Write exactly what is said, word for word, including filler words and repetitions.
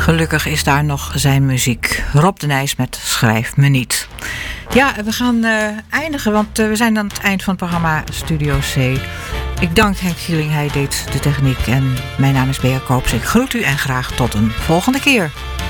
Gelukkig is daar nog zijn muziek. Rob de Nijs met Schrijf me niet. Ja, we gaan uh, eindigen, want uh, we zijn aan het eind van het programma Studio C. Ik dank Henk Gieling, hij deed de techniek. En mijn naam is Bea Koops. Ik groet u en graag tot een volgende keer.